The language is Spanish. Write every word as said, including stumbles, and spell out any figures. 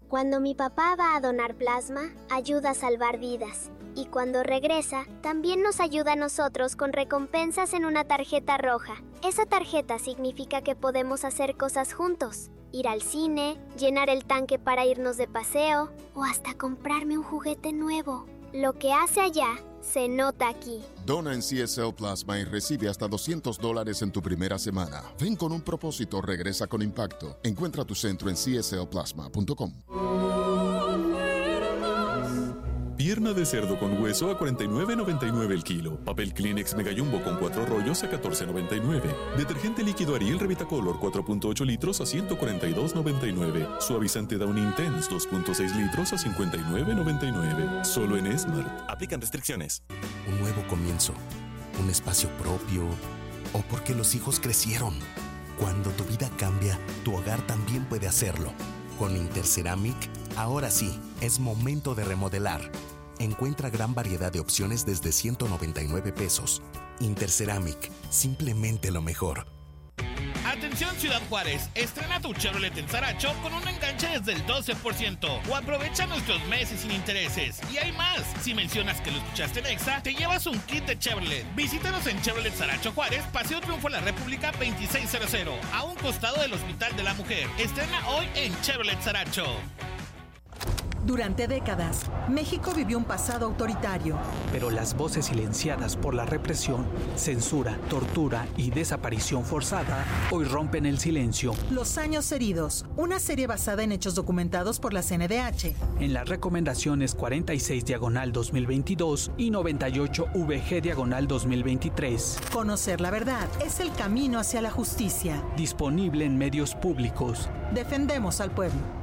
Cuando mi papá va a donar plasma, ayuda a salvar vidas. Y cuando regresa, también nos ayuda a nosotros con recompensas en una tarjeta roja. Esa tarjeta significa que podemos hacer cosas juntos. Ir al cine, llenar el tanque para irnos de paseo o hasta comprarme un juguete nuevo. Lo que hace allá se nota aquí. Dona en C S L Plasma y recibe hasta doscientos dólares en tu primera semana. Ven con un propósito, regresa con impacto. Encuentra tu centro en c s l plasma punto com. Pierna de cerdo con hueso a cuarenta y nueve noventa y nueve el kilo. Papel Kleenex Mega Jumbo con cuatro rollos a catorce noventa y nueve. Detergente líquido Ariel Revitacolor cuatro punto ocho litros a ciento cuarenta y dos noventa y nueve. Suavizante Downy Intense dos punto seis litros a cincuenta y nueve noventa y nueve. Solo en Smart. Aplican restricciones. Un nuevo comienzo. Un espacio propio. O porque los hijos crecieron. Cuando tu vida cambia, tu hogar también puede hacerlo. Con Interceramic, ahora sí, es momento de remodelar. Encuentra gran variedad de opciones desde ciento noventa y nueve pesos. Interceramic, simplemente lo mejor. Atención Ciudad Juárez, estrena tu Chevrolet en Saracho con un enganche desde el doce por ciento o aprovecha nuestros meses sin intereses. Y hay más, si mencionas que lo escuchaste en Exa, te llevas un kit de Chevrolet. Visítanos en Chevrolet Saracho Juárez, Paseo Triunfo de la República veintiséis cero, a un costado del Hospital de la Mujer. Estrena hoy en Chevrolet Saracho. Durante décadas, México vivió un pasado autoritario. Pero las voces silenciadas por la represión, censura, tortura y desaparición forzada hoy rompen el silencio. Los años heridos, una serie basada en hechos documentados por la C N D H. En las recomendaciones cuarenta y seis diagonal dos mil veintidós y noventa y ocho V G diagonal dos mil veintitrés. Conocer la verdad es el camino hacia la justicia. Disponible en medios públicos. Defendemos al pueblo.